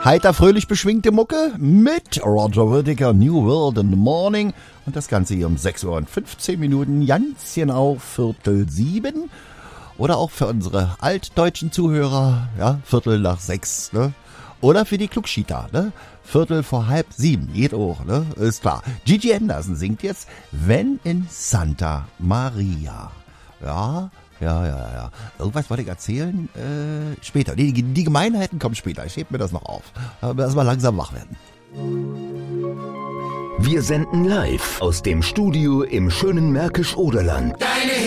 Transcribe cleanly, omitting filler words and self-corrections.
Heiter, fröhlich beschwingte Mucke mit Roger Whittaker, New World in the Morning. Und das Ganze hier um 6:15 Uhr, ganz genau 6:45. Oder auch für unsere altdeutschen Zuhörer, ja, 6:45, ne? Oder für die Klugschieter, ne? 6:45, geht auch, ne? Ist klar. Gigi Anderson singt jetzt Wenn in Santa Maria. Ja. Irgendwas wollte ich erzählen? Später. Die Gemeinheiten kommen später. Ich heb mir das noch auf. Aber erstmal langsam wach werden. Wir senden live aus dem Studio im schönen Märkisch-Oderland. Deine